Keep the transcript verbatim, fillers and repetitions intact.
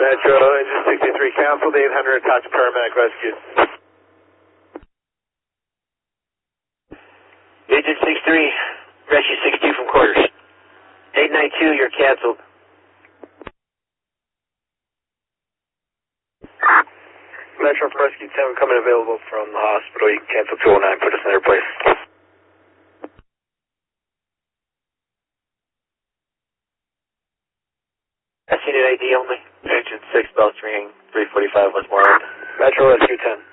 Metro, engine sixty-three canceled, eight hundred, talk to paramedic rescue. Agent sixty-three, rescue sixty-two from quarters. eight ninety-two, you're canceled. Metro for rescue ten, we're coming available from the hospital. You can cancel two oh nine, put us in their place. S Unit I D only. Agent six, belts ringing, three forty-five Westmoreland. Metro rescue ten.